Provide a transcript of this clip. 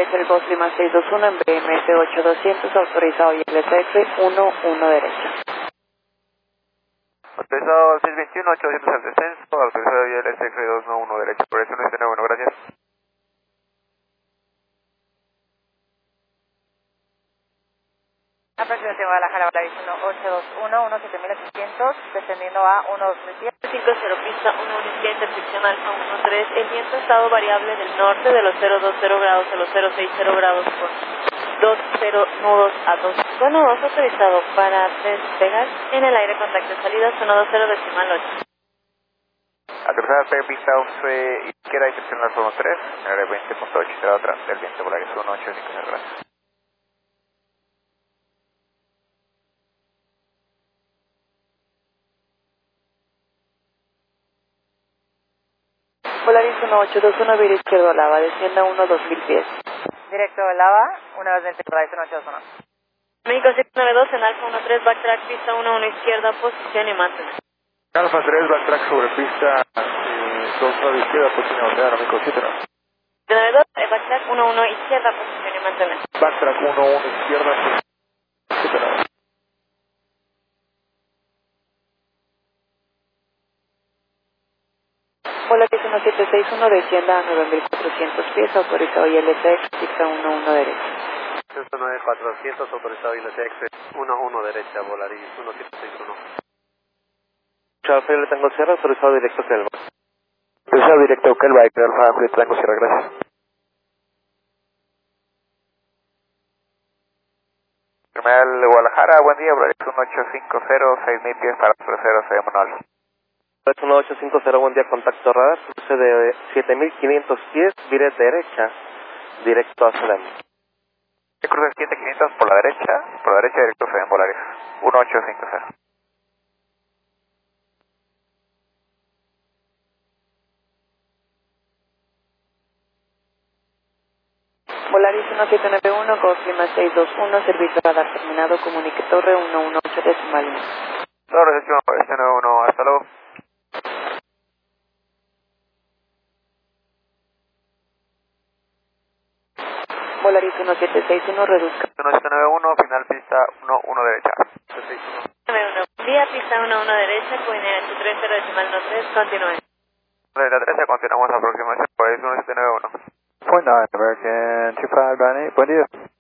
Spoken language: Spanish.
derecha el Ghost Lima 621 en BMS 8200, autorizado ILSX 11 derecha. Autorizado 621, 800 al descenso, autorizado ILSX 211 derecha, progresión 1, gracias. Aproximación Guadalajara, Volaris 1821, 17800, descendiendo a 12010. 50 pista 11 izquierda, intersección Alfa 13. El viento estado variable del norte de los 020 grados a los 060 grados con 20 nudos a 2. Bueno, 2 autorizado para despegar en el aire, contacto de salida, zona 20.8. Autorizada pista 11 izquierda, intersección Alfa 13, en el 20.8, será otra del viento Volaris 1850, gracias. Volaris 1821, vía izquierdo Lava, descienda 2000 pies. Directo de Lava, 120, Volaris 1821. México 792 en Alfa 13, backtrack, pista 11 izquierda, posición y mantener. Alfa 3, backtrack sobre pista 2 izquierda, posición y mantener, México 792. 792, backtrack 11 izquierda, posición y mantener. Backtrack 11 izquierda, posición y mantener. Volaris 1761, descienda a 9400 pies, autorizado ILSX, pista 11 derecha. 19400, autorizado ILSX 11 derecha, Volaris 1761. Charles, le tengo cierre, autorizado directo Kelva. Autorizado directo Kelva, Alfa, le tengo cierre, gracias. Terminal Guadalajara, buen día, Volaris 1850, 6000 pies para ofrecer a Manuel. 1850, buen día, contacto radar, cruce de 7500 pies, vire derecha, directo a Sedem. Cruce 7500 por la derecha directo Sedem, Volaris 1850. Volaris 1791, Ghost Lima 621, servicio radar terminado, comunique torre 118 decimal 1. Todo recepción, 191, hasta luego. Volaris 1761, reduzca. 1791, final pista 11 derecha. 91, vía pista 11 derecha, coordinada 830 decimal 13, continúe. De la 13 continuamos aproximación, Volaris 1791. Point 9, American 2598, buen día.